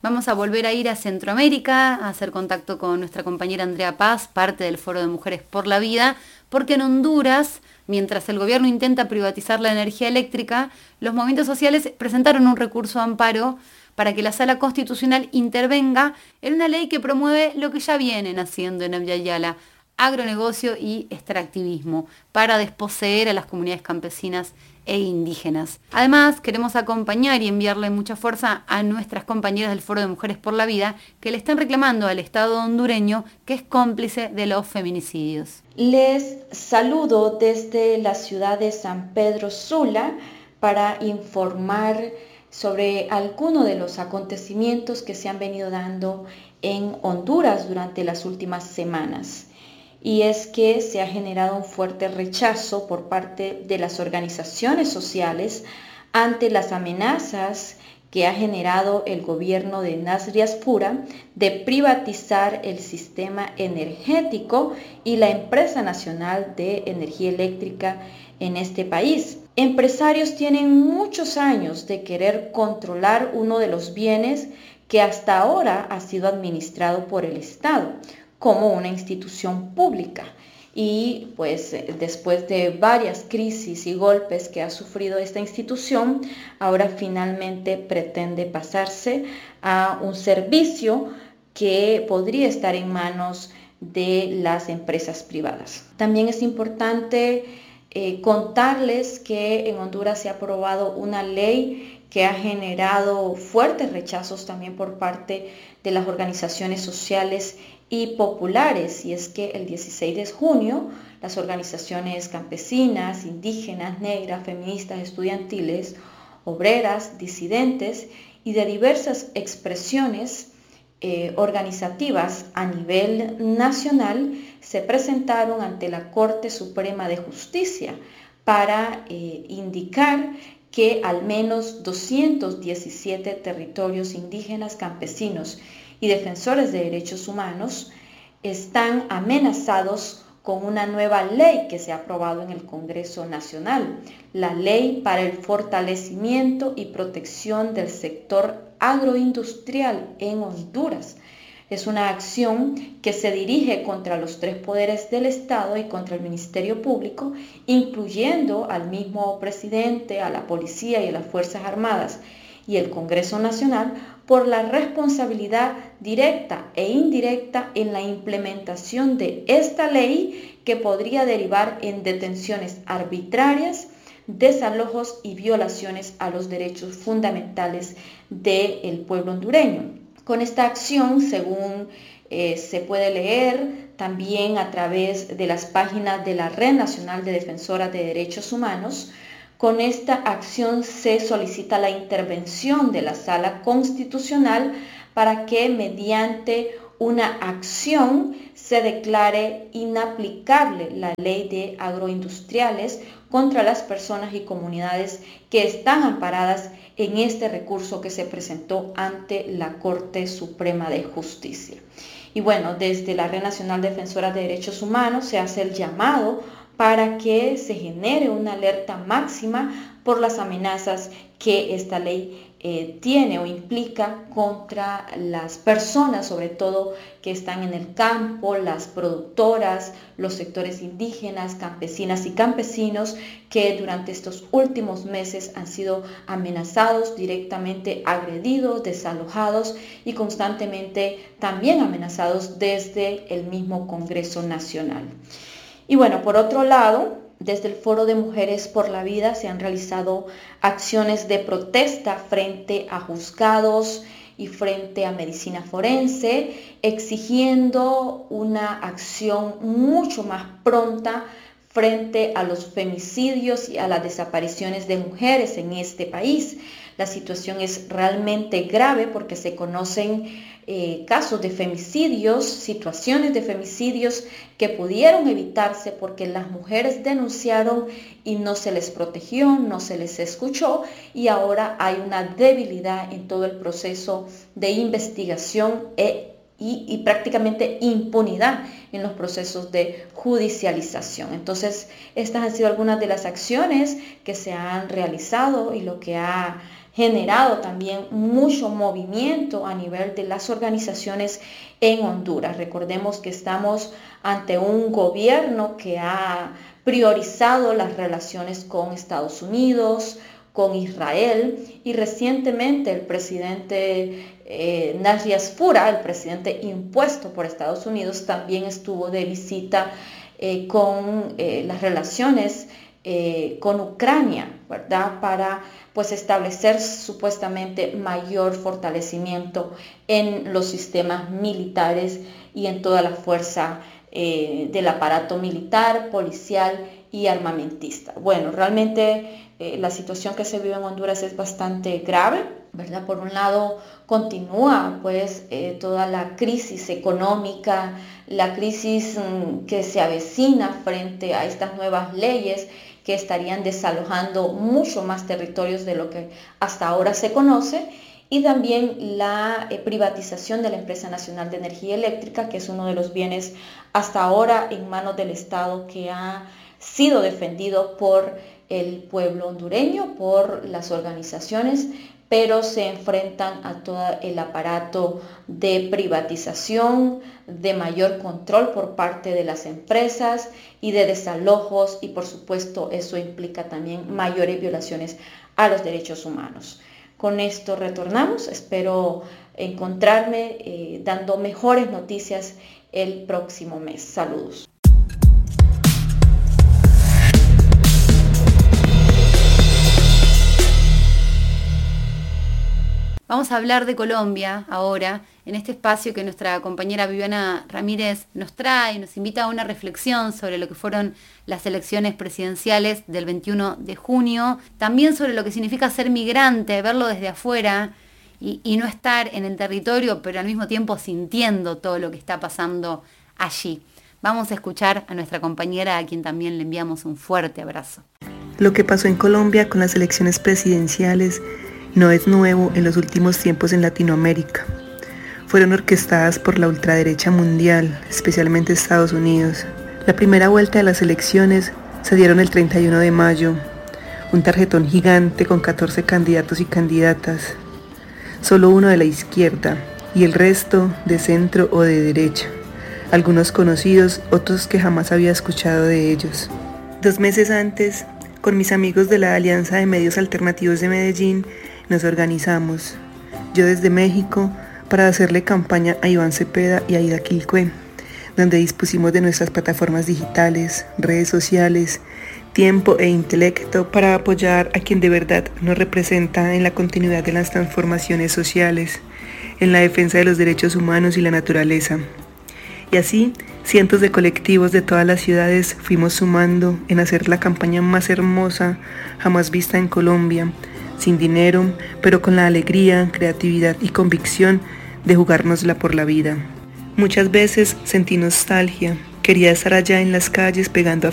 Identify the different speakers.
Speaker 1: Vamos a volver a ir a Centroamérica, a hacer contacto con nuestra compañera Andrea Paz, parte del Foro de Mujeres por la Vida, porque en Honduras, mientras el gobierno intenta privatizar la energía eléctrica, los movimientos sociales presentaron un recurso de amparo para que la Sala Constitucional intervenga en una ley que promueve lo que ya vienen haciendo en Abya Yala, agronegocio y extractivismo, para desposeer a las comunidades campesinas e indígenas. Además, queremos acompañar y enviarle mucha fuerza a nuestras compañeras del Foro de Mujeres por la Vida que le están reclamando al Estado hondureño que es cómplice de los feminicidios.
Speaker 2: Les saludo desde la ciudad de San Pedro Sula para informar sobre algunos de los acontecimientos que se han venido dando en Honduras durante las últimas semanas. Y es que se ha generado un fuerte rechazo por parte de las organizaciones sociales ante las amenazas que ha generado el gobierno de Nasri Asfura de privatizar el sistema energético y la empresa nacional de energía eléctrica en este país. Empresarios tienen muchos años de querer controlar uno de los bienes que hasta ahora ha sido administrado por el Estado como una institución pública. Y pues después de varias crisis y golpes que ha sufrido esta institución, ahora finalmente pretende pasarse a un servicio que podría estar en manos de las empresas privadas. También es importante contarles que en Honduras se ha aprobado una ley que ha generado fuertes rechazos también por parte de las organizaciones sociales y populares, y es que el 16 de junio las organizaciones campesinas, indígenas, negras, feministas, estudiantiles, obreras, disidentes y de diversas expresiones organizativas a nivel nacional se presentaron ante la Corte Suprema de Justicia para indicar que al menos 217 territorios indígenas, campesinos y defensores de derechos humanos están amenazados con una nueva ley que se ha aprobado en el Congreso Nacional, la Ley para el Fortalecimiento y Protección del Sector Agroindustrial en Honduras. Es una acción que se dirige contra los tres poderes del Estado y contra el Ministerio Público, incluyendo al mismo presidente, a la policía y a las Fuerzas Armadas y el Congreso Nacional, por la responsabilidad directa e indirecta en la implementación de esta ley que podría derivar en detenciones arbitrarias, desalojos y violaciones a los derechos fundamentales del pueblo hondureño. Con esta acción, según se puede leer también a través de las páginas de la Red Nacional de Defensoras de Derechos Humanos, con esta acción se solicita la intervención de la Sala Constitucional para que mediante una acción se declare inaplicable la ley de agroindustriales contra las personas y comunidades que están amparadas en este recurso que se presentó ante la Corte Suprema de Justicia. Y bueno, desde la Red Nacional Defensora de Derechos Humanos se hace el llamado para que se genere una alerta máxima por las amenazas que esta ley tiene o implica contra las personas, sobre todo que están en el campo, las productoras, los sectores indígenas, campesinas y campesinos que durante estos últimos meses han sido amenazados, directamente agredidos, desalojados y constantemente también amenazados desde el mismo Congreso Nacional. Y bueno, por otro lado, desde el Foro de Mujeres por la Vida se han realizado acciones de protesta frente a juzgados y frente a medicina forense, exigiendo una acción mucho más pronta frente a los femicidios y a las desapariciones de mujeres en este país. La situación es realmente grave porque se conocen casos de femicidios, situaciones de femicidios que pudieron evitarse porque las mujeres denunciaron y no se les protegió, no se les escuchó y ahora hay una debilidad en todo el proceso de investigación y prácticamente impunidad en los procesos de judicialización. Entonces, estas han sido algunas de las acciones que se han realizado y lo que ha generado también mucho movimiento a nivel de las organizaciones en Honduras. Recordemos que estamos ante un gobierno que ha priorizado las relaciones con Estados Unidos, con Israel, y recientemente el presidente Nasrias Fura, el presidente impuesto por Estados Unidos, también estuvo de visita con las relaciones con Ucrania, ¿verdad? Para pues establecer supuestamente mayor fortalecimiento en los sistemas militares y en toda la fuerza del aparato militar, policial y armamentista. Bueno, realmente la situación que se vive en Honduras es bastante grave, ¿verdad? Por un lado, continúa pues toda la crisis económica, la crisis que se avecina frente a estas nuevas leyes que estarían desalojando mucho más territorios de lo que hasta ahora se conoce, y también la privatización de la Empresa Nacional de Energía Eléctrica, que es uno de los bienes hasta ahora en manos del Estado que ha sido defendido por el pueblo hondureño, por las organizaciones, pero se enfrentan a todo el aparato de privatización, de mayor control por parte de las empresas y de desalojos, y por supuesto eso implica también mayores violaciones a los derechos humanos. Con esto retornamos, espero encontrarme dando mejores noticias el próximo mes. Saludos.
Speaker 1: Vamos a hablar de Colombia ahora, en este espacio que nuestra compañera Viviana Ramírez nos trae, nos invita a una reflexión sobre lo que fueron las elecciones presidenciales del 21 de junio, también sobre lo que significa ser migrante, verlo desde afuera y no estar en el territorio, pero al mismo tiempo sintiendo todo lo que está pasando allí. Vamos a escuchar a nuestra compañera, a quien también le enviamos un fuerte abrazo.
Speaker 3: Lo que pasó en Colombia con las elecciones presidenciales no es nuevo en los últimos tiempos en Latinoamérica. Fueron orquestadas por la ultraderecha mundial, especialmente Estados Unidos. La primera vuelta de las elecciones se dieron el 31 de mayo, un tarjetón gigante con 14 candidatos y candidatas, solo uno de la izquierda y el resto de centro o de derecha, algunos conocidos, otros que jamás había escuchado de ellos. 2 meses antes, con mis amigos de la Alianza de Medios Alternativos de Medellín, nos organizamos, yo desde México, para hacerle campaña a Iván Cepeda y a Ida Quilcue, donde dispusimos de nuestras plataformas digitales, redes sociales, tiempo e intelecto para apoyar a quien de verdad nos representa en la continuidad de las transformaciones sociales, en la defensa de los derechos humanos y la naturaleza. Y así, cientos de colectivos de todas las ciudades fuimos sumando en hacer la campaña más hermosa jamás vista en Colombia, sin dinero, pero con la alegría, creatividad y convicción de jugárnosla por la vida. Muchas veces sentí nostalgia, quería estar allá en las calles pegando